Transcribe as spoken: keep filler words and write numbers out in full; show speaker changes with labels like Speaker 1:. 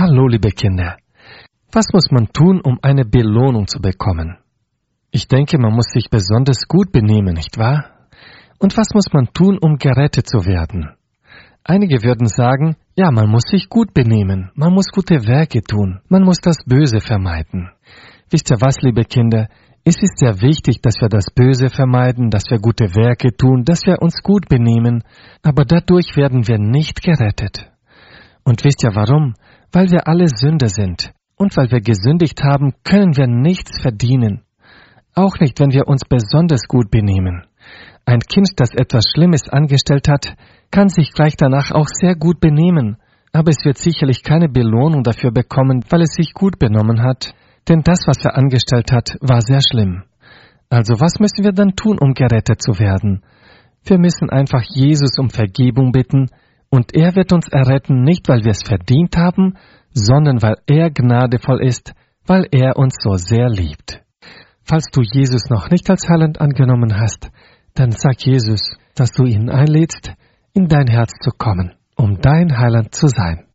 Speaker 1: Hallo, liebe Kinder. Was muss man tun, um eine Belohnung zu bekommen? Ich denke, man muss sich besonders gut benehmen, nicht wahr? Und was muss man tun, um gerettet zu werden? Einige würden sagen, ja, man muss sich gut benehmen, man muss gute Werke tun, man muss das Böse vermeiden. Wisst ihr was, liebe Kinder? Es ist sehr wichtig, dass wir das Böse vermeiden, dass wir gute Werke tun, dass wir uns gut benehmen, aber dadurch werden wir nicht gerettet. Und wisst ihr warum? Weil wir alle Sünder sind. Und weil wir gesündigt haben, können wir nichts verdienen. Auch nicht, wenn wir uns besonders gut benehmen. Ein Kind, das etwas Schlimmes angestellt hat, kann sich gleich danach auch sehr gut benehmen, aber es wird sicherlich keine Belohnung dafür bekommen, weil es sich gut benommen hat, denn das, was er angestellt hat, war sehr schlimm. Also was müssen wir dann tun, um gerettet zu werden? Wir müssen einfach Jesus um Vergebung bitten, und er wird uns erretten, nicht weil wir es verdient haben, sondern weil er gnadevoll ist, weil er uns so sehr liebt. Falls du Jesus noch nicht als Heiland angenommen hast, dann sag Jesus, dass du ihn einlädst, in dein Herz zu kommen, um dein Heiland zu sein.